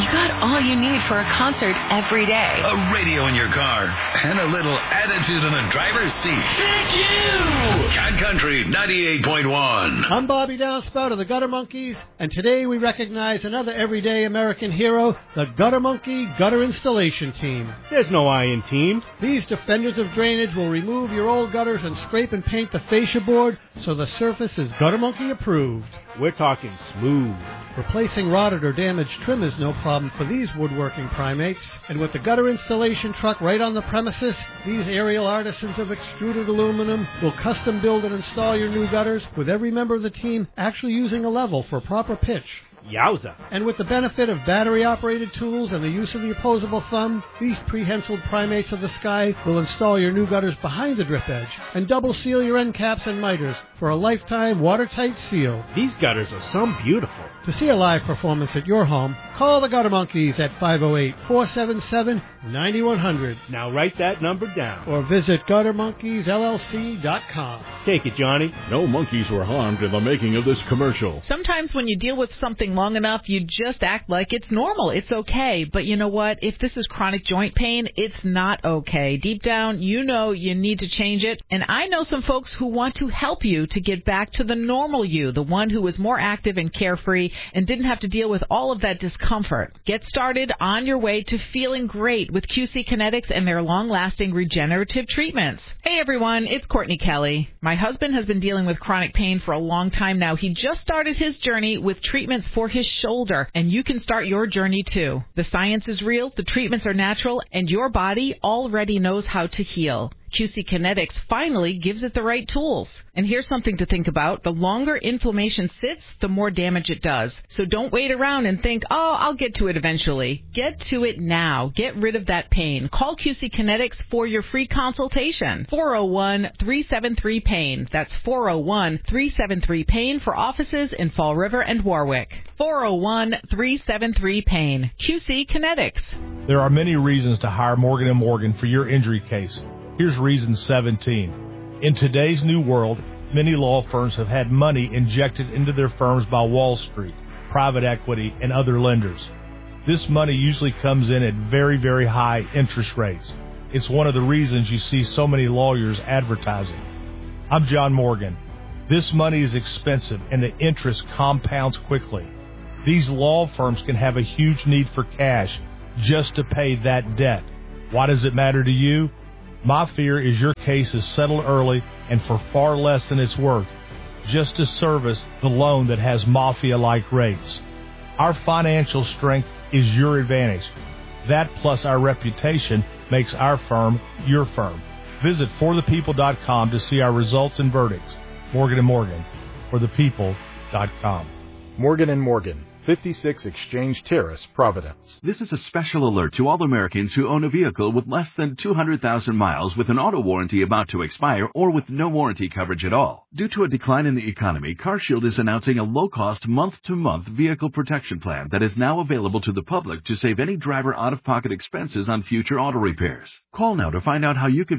got all you need for a concert every day. A radio in your car and a little attitude in the driver's seat. Thank you! Cat Country 98.1. I'm Bobby Downspout of the Gutter Monkeys, and today we recognize another everyday American hero, the Gutter Monkey Gutter Installation Team. There's no I in team. These defenders of drainage will remove your old gutters and scrape and paint the fascia board so the surface is Gutter Monkey approved. We're talking smooth. Replacing rotted or damaged trim is no problem for these woodworking primates. And with the gutter installation truck right on the premises, these aerial artisans of extruded aluminum will custom build and install your new gutters, with every member of the team actually using a level for proper pitch. Yowza. And with the benefit of battery-operated tools and the use of the opposable thumb, these prehensiled primates of the sky will install your new gutters behind the drip edge and double seal your end caps and miters for a lifetime watertight seal. These gutters are so beautiful. To see a live performance at your home, call the Gutter Monkeys at 508-477-9100. Now write that number down. Or visit GutterMonkeysLLC.com. Take it, Johnny. No monkeys were harmed in the making of this commercial. Sometimes when you deal with something long enough, you just act like it's normal. It's okay. But you know what? If this is chronic joint pain, it's not okay. Deep down, you know you need to change it. And I know some folks who want to help you to get back to the normal you, the one who was more active and carefree and didn't have to deal with all of that discomfort. Get started on your way to feeling great with QC Kinetics and their long-lasting regenerative treatments. Hey everyone, it's Courtney Kelly. My husband has been dealing with chronic pain for a long time now. He just started his journey with treatments for his shoulder, and you can start your journey too. The science is real, the treatments are natural, and your body already knows how to heal. QC Kinetics finally gives it the right tools. And here's something to think about. The longer inflammation sits, the more damage it does. So don't wait around and think, oh, I'll get to it eventually. Get to it now. Get rid of that pain. Call QC Kinetics for your free consultation. 401-373-PAIN. That's 401-373-PAIN for offices in Fall River and Warwick. 401-373-PAIN. QC Kinetics. There are many reasons to hire Morgan & Morgan for your injury case. Here's reason 17. In today's new world, many law firms have had money injected into their firms by Wall Street, private equity, and other lenders. This money usually comes in at very, very high interest rates. It's one of the reasons you see so many lawyers advertising. I'm John Morgan. This money is expensive, and the interest compounds quickly. These law firms can have a huge need for cash just to pay that debt. Why does it matter to you? My fear is your case is settled early and for far less than it's worth, just to service the loan that has mafia-like rates. Our financial strength is your advantage. That plus our reputation makes our firm your firm. Visit forthepeople.com to see our results and verdicts. Morgan & Morgan, forthepeople.com. Morgan & Morgan, 56 Exchange Terrace, Providence. This is a special alert to all Americans who own a vehicle with less than 200,000 miles with an auto warranty about to expire or with no warranty coverage at all. Due to a decline in the economy, CarShield is announcing a low-cost month-to-month vehicle protection plan that is now available to the public to save any driver out-of-pocket expenses on future auto repairs. Call now to find out how you can